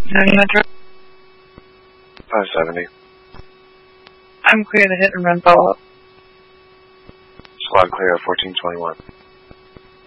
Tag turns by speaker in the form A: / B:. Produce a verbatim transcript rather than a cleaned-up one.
A: five seventy.
B: I'm clear to hit and run follow-up.
A: Squad clear at fourteen twenty-one.